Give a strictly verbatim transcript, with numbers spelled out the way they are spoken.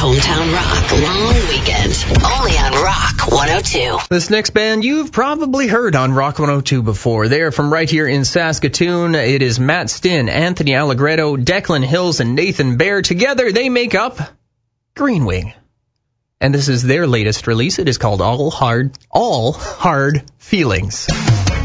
Hometown Rock long weekend. Only on Rock one oh two. This next band you've probably heard on Rock one oh two before. They are from right here in Saskatoon. It is Matt Stinn, Anthony Allegretto, Declan Hills, and Nathan Baer. Together they make up Greenwing. And this is their latest release. It is called All Hard, All Hard Feelings.